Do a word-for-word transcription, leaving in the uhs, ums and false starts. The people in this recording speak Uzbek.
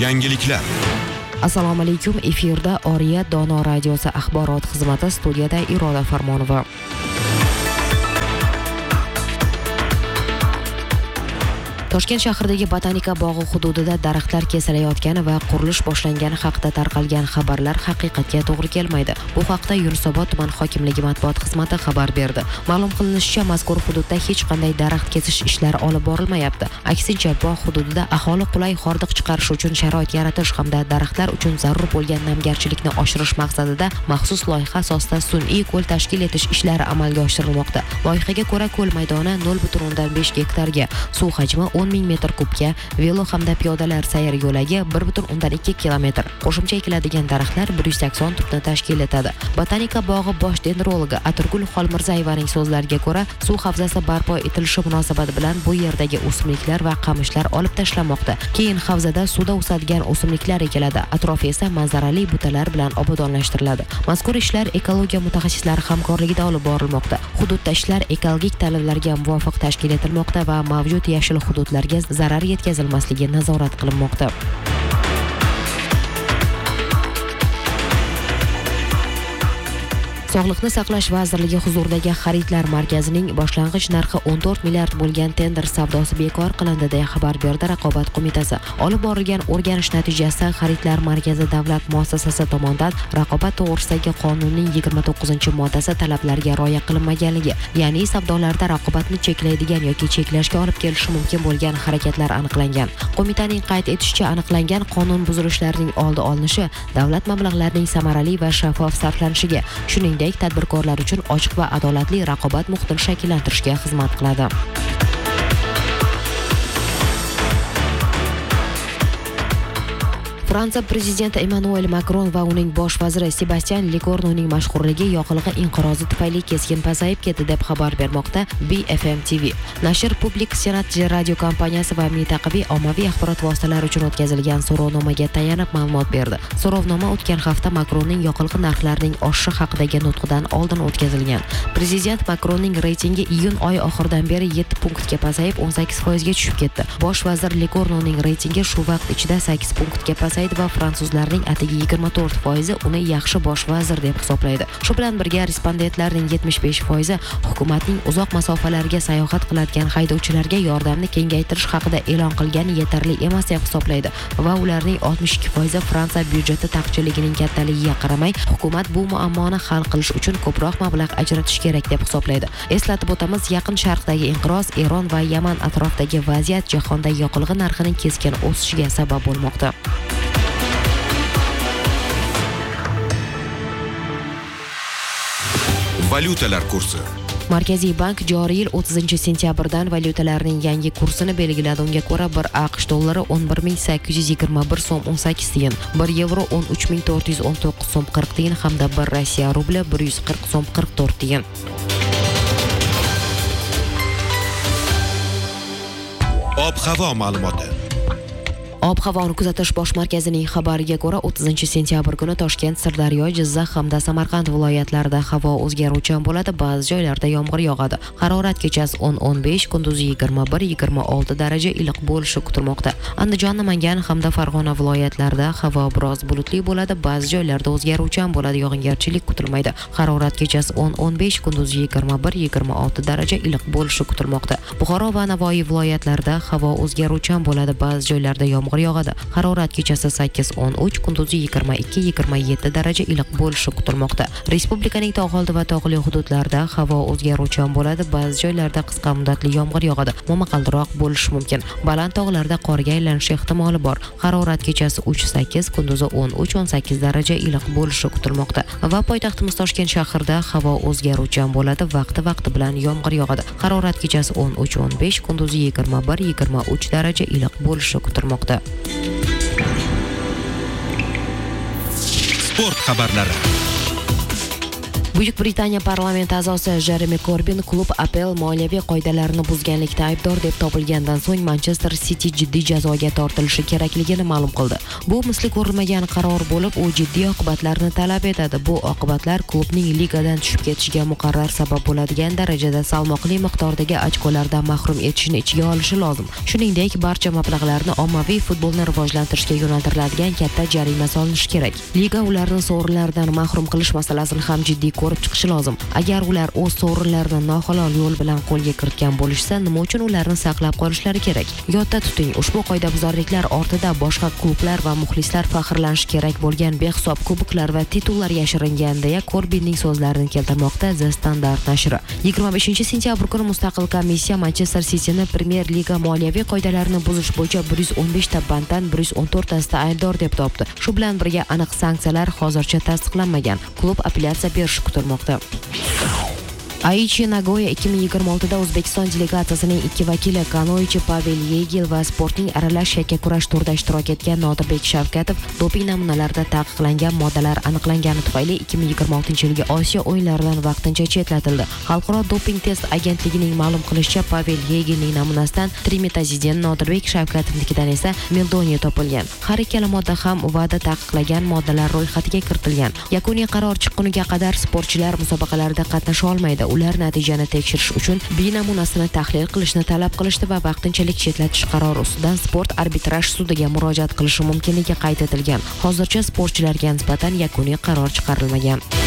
Yangiliklar. Assalomu alaykum. Efirda Oriyat Dono radiosi axborot xizmati, studiyada Iroda Farmonova. Toshkent shahridagi Botanika bog'i hududida daraxtlar kesilayotgani va qurilish boshlangani haqida tarqalgan xabarlar haqiqatga to'g'ri kelmaydi. Bu haqda Yunusobod tuman hokimligi matbuot xizmati xabar berdi. Ma'lum qilinishicha, mazkur hududda hech qanday daraxt kesish ishlari olib borilmayapti. Aksincha, bog' hududida aholi qulay hordiq chiqarish uchun sharoit yaratish hamda daraxtlar uchun zarur bo'lgan namgarchilikni oshirish maqsadida maxsus loyiha asosida sun'iy ko'l tashkil etish ishlari amalga oshirilmoqda. Loyihaga ko'ra, ko'l maydoni nol butun o'ndan besh gektarga, suv hajmi o'n ming metr kubga, velo hamda piyodalar sayr yo'lagi bir butun o'ndan ikki kilometr. Qo'shimcha ekiladigan daraxtlar bir yuz sakson tutni tashkil etadi. Botanika bog'i bosh dendrologi Atirgul Xolmirzayevaning so'zlariga ko'ra, suv havzasi barpo etilishi munosabati bilan bu yerdagi o'simliklar va qamishlar olib tashlanmoqda. Keyin havzada suvda o'sadigan o'simliklar ekiladi. Atrofi esa manzarali butalar bilan obodonlashtiriladi. Mazkur ishlar ekologiya mutaxassislari hamkorligida olib borilmoqda. Hududda ishlar ekologik talablarga muvofiq tashkil etilmoqda va mavjud yashil hududlarga zarar yetkazilmasligi nazorat qilinmoqda. Sog'liqni saqlash vazirligi huzuridagi xaridlar markazining boshlang'ich narxi o'n to'rt milliard bo'lgan tender savdosi bekor qilindi deya xabar berdi Raqobat qo'mitasi. Olib borilgan o'rganish natijasida xaridlar markazi davlat muassasasi tomonidan raqobat to'g'risidagi qonunning yigirma to'qqizinchi moddasi talablariga rioya qilinmaganligi, ya'ni savdolarda raqobatni cheklaydigan yoki cheklashga olib kelishi mumkin bo'lgan harakatlar aniqlangan. Qo'mitaning qayd etishicha, aniqlangan qonun buzilishlarining oldi olinishi davlat mablag'larining samarali va shaffof sarflanishiga, shuningdek tadbirkorlar uchun ochiq va adolatli raqobat muhitini shakllantirishga xizmat qiladi. Fransiya prezidenti Emmanuel Macron va uning bosh vaziri Sebastien Lecornuning mashhurligi yoqilg'i inqirozi tufayli keskin pasayib ketdi deb xabar bermoqda B F M T V. Nashr Public Senat radio kompaniyasi va mintaqaviy ommaviy axborot vositalari uchun o'tkazilgan so'rovnomaga tayanib ma'lumot berdi. So'rovnoma o'tgan hafta Macronning yoqilg'i narxlarining oshishi haqidagi nutqidan oldin o'tkazilgan. Prezident Macronning reytingi iyun oyi oxiridan beri yetti punktga pasayib o'n sakkiz foizga tushib ketdi. Bosh vazir Lecornuning reytingi shu vaqt ichida sakkiz punktga pasaydi va fransuzlarning atigi yigirma to'rt foizi uni yaxshi bosh vazir deb hisoblaydi. Shu bilan birga respondentlarning yetmish besh foizi hukumatning uzoq masofalarga sayohat qiladigan haydovchilarga yordamni kengaytirish haqida e'lon qilgani yetarli emas deb hisoblaydi va ularning oltmish ikki foizi Fransiya byudjeti taqchilligining kattaligiga qaramay, hukumat bu muammoni hal qilish uchun ko'proq mablag' ajratish kerak deb hisoblaydi. Eslatib o'tamiz, Yaqin Sharqdagi inqiroz, Eron va Yaman atrofidagi vaziyat jahonda yoqilg'i narxining keskin o'sishiga sabab bo'lmoqda. Valyutalar kursi. Markaziy bank joriy yil o'ttizinchi sentyabrdan valyutalarning yangi kursini belgiladi. Unga ko'ra, bir AQSh dollari o'n bir ming sakkiz yuz yigirma bir so'm o'n sakkiz tiyin, bir yevro o'n uch ming to'rt yuz o'n to'qqiz so'm qirq tiyin hamda bir Rossiya rubli bir yuz qirq so'm qirq to'rt tiyin. Ob-havo ma'lumoti. Ob-havoni kuzatish bosh markazining xabariga ko'ra, o'ttizinchi sentyabr kuni Toshkent, Sirdaryo, Jizzax hamda Samarqand viloyatlarida havo o'zgaruvchan bo'ladi. Ba'zi joylarda yomg'ir yog'adi. Harorat kechasi o'n o'n besh, kunduzi yigirma bir yigirma olti daraja iliq bo'lishi kutilmoqda. Andijon, Namangan hamda Farg'ona viloyatlarida havo biroz bulutli bo'ladi. Ba'zi joylarda o'zgaruvchan bo'ladi, yog'ingarchilik kutilmaydi. Harorat kechasi o'n o'n besh, kunduzi yigirma bir yigirma olti daraja iliq bo'lishi kutilmoqda. Buxoro va Navoiy viloyatlarida havo o'zgaruvchan bo'ladi. Ba'zi joylarda yomg'ir yog'adi. Harorat kechasi sakkiz o'n uch, kunduzi yigirma ikki yigirma yetti daraja iliq bo'lishi kutilmoqda. Respublikaning tog' oldi va tog'li hududlarida havo o'zgaruvchan bo'ladi. Ba'zi joylarda qisqa muddatli yomg'ir yog'adi. Momaqaldiroq bo'lishi mumkin. Baland tog'larda qorga aylanishi ehtimoli bor. Harorat kechasi uch sakkiz, kunduzi o'n uch o'n sakkiz daraja iliq bo'lishi kutilmoqda. Va poytaxtimiz Toshkent shahrida havo o'zgaruvchan bo'ladi. Vaqti-vaqti bilan yomg'ir yog'adi. Harorat kechasi o'n uch o'n besh, kunduzi yigirma bir yigirma uch daraja iliq bo'lishi kutilmoqda. Sport xabarlari. Buyuk Britaniya parlamenti a'zosi Jeremi Corbin klub A P L moliyaviy qoidalarini buzganlikda aybdor deb topilgandan so'ng Manchester City jiddiy jazoga tortilishi kerakligini ma'lum qildi. Bu misli ko'rilmagan qaror bo'lib, u jiddiy oqibatlarni talab etadi. Bu oqibatlar klubning ligadan tushib ketishiga muqarrar sabab bo'ladigan darajada salmoqli miqdordagi ochkolardan mahrum etishini ichiga olishi lozim. Shuningdek, barcha mablag'larni ommaviy futbolni rivojlantirishga yo'naltiriladigan katta jarima solinishi kerak. Liga ularni sovrinlardan mahrum qilish masalasini ham jiddiy ko'rib chiqishi lozim. Agar ular o'z sovrinlarini nohalol yo'l bilan qo'lga kiritgan bo'lishsa, nima uchun ularni saqlab qolishlari kerak? Yodda tuting, ushbu qoidabuzarliklar ortida boshqa klublar va muxlislar faxrlanishi kerak bo'lgan behisob kuboklar va titullar yashiringan, deya Corbinning so'zlarini keltirmoqda The Standard nashri. yigirma beshinchi sentyabr kuni mustaqil komissiya Manchester City'ni Premier Liga moliyaviy qoidalarini buzish bo'yicha bir yuz o'n besh ta banddan bir yuz o'n to'rt tasida aybdor deb topdi. Shu bilan birga aniq sanksiyalar hozircha tasdiqlanmagan. Klub apellyatsiya berishi kutilmoqda. Aichi Nagoya ikki ming yigirma oltida O'zbekiston delegatsiyasining ikki vakili kanoichi Pavel Yegil va sportning aralash yakkakurash turida ishtirok etgan Nodirbek Shavkatov doping namunalarida taqiqlangan moddalar aniqlangani tufayli ikki ming yigirma oltinchi yilgi Osiyo o'yinlaridan vaqtincha chetlatildi. Xalqaro doping test agentligining ma'lum qilishicha, Pavel Yegilning namunasidan trimetazidin, Nodirbek Shavkatovnikidan esa meldoniya topilgan. Har ikkala modda ham va'da taqiqlagan moddalar ro'yxatiga kiritilgan. Yakuniy qaror chiqquniga qadar sportchilar musobaqalarda qatnasha olmaydi. Ular natijani tekshirish uchun B namunasini tahlil qilishni talab qilishdi va vaqtinchalik chetlatish qarori ustidan sport arbitraj sudiga murojaat qilishi mumkinligi qayd etilgan. Hozircha sportchilarga nisbatan yakuniy qaror chiqarilmagan.